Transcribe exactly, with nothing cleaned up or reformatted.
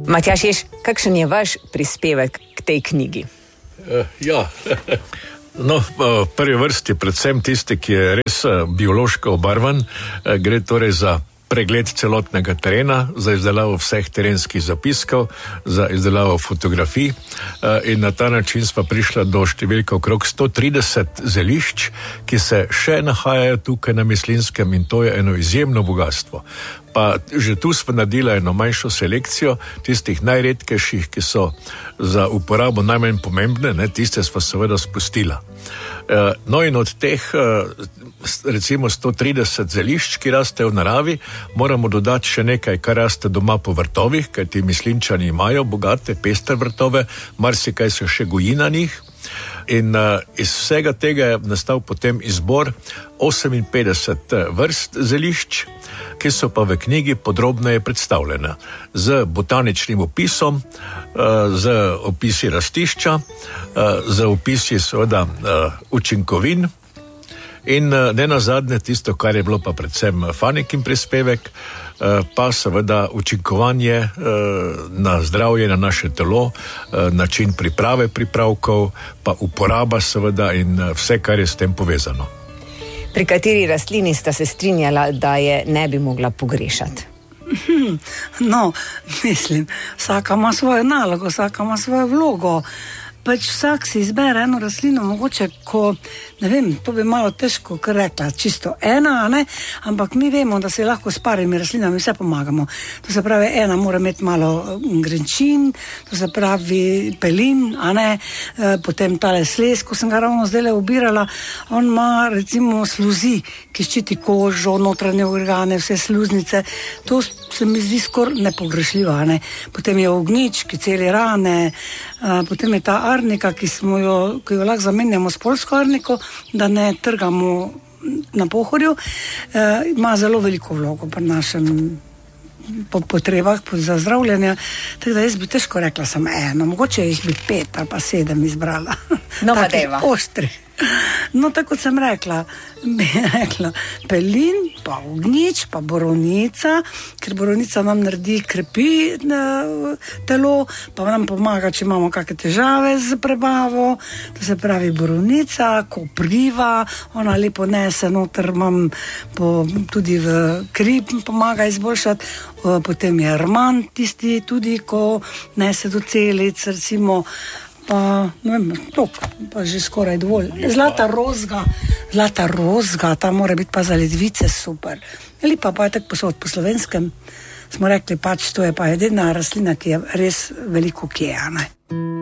Matjaž Jež, kakšen je vaš prispevek k tej knjigi? Uh, ja, no, v prvi vrsti predvsem tisti, ki je res biološko obarvan, gre torej za pregled celotnega terena, za izdelavo vseh terenskih zapiskov, za izdelavo fotografij in na ta način smo prišli do številka okrog sto trideset zelišč, ki se še nahajajo tukaj na Mislinjskem in to je eno izjemno bogatstvo. Pa že tu smo naredili eno manjšo selekcijo tistih najredkejših, ki so za uporabo najmanj pomembne, ne, tiste smo seveda spustila. No in od teh recimo sto trideset zelišč, ki raste v naravi, moramo dodati še nekaj, kar raste doma po vrtovih, kajti Mislinjčani imajo bogate, pestre vrtove, marsikaj se še goji na njih. In uh, iz vsega tega je nastal potem izbor oseminpetdeset vrst zelišč, ki so pa v knjigi podrobneje predstavljene z botaničnim opisom, uh, z opisi rastišča, uh, z opisi seveda uh, učinkovin in uh, ne nazadnje tisto, kar je bilo pa predvsem Fanikin prispevek, pa seveda učinkovanje na zdravje, na naše telo, način priprave pripravkov, pa uporaba seveda in vse, kar je s tem povezano. Pri kateri rastlini sta se strinjala, da je ne bi mogla pogrešati? No, mislim, vsaka ima svojo nalogo, vsaka ima svojo vlogo. Pač vsak si izbere eno rastlino, mogoče, ko, ne vem, to bi malo težko kar rekla, čisto ena, ne? Ampak mi vemo, da se lahko s parimi rastlinami vse pomagamo. To se pravi, ena mora imeti malo grenčin, to se pravi pelin, a ne, e, potem tale sles, ko sem ga ravno zdajle ubirala, on ima recimo sluzi, ki ščiti kožo, notranje organe, vse sluznice, to se mi zdi skoraj nepogrešljivo, ne. Potem je ognjič, ki celi rane, a, potem je ta arnika, ki smo jo, ki jo lahko zamenjamo s poljsko arniko, da ne trgamo na Pohorju, e, ima zelo veliko vlogo pri našem po potrebah, po zazdravljenju, tako da jaz bi težko rekla samo eno, mogoče jih bi pet ali pa sedem izbrala. No, pa deva. Ostri. No, tako kot sem rekla, bi rekla pelin, pa ognjič, pa borovnica, ker borovnica nam naredi, krepi telo, pa nam pomaga, če imamo kakšne težave z prebavo, to se pravi borovnica, kopriva, ona lepo nese noter, imam po, tudi v kri pomaga izboljšati, potem je rman tisti tudi, ko nese do celic, recimo, pa, ne vem, tok, pa že skoraj dovolj. Zlata rozga, zlata rozga, ta mora biti pa za ledvice super. Lepa pa je tak posod po slovenskem. Smo rekli pač, to je pa edina rastlina, ki je res veliko kje, ne.